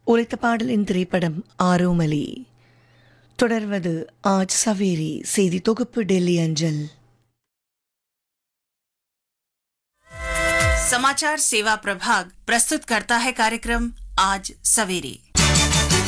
ஒலித்த பாடலின் திரைப்படம் ஆரோமலி. தொடர்வது ஆஜ் சவேரி செய்தி தொகுப்பு டெல்லி அஞ்சல். समाचार सेवा प्रभाग प्रस्तुत करता है कार्यक्रम आज सवेरे।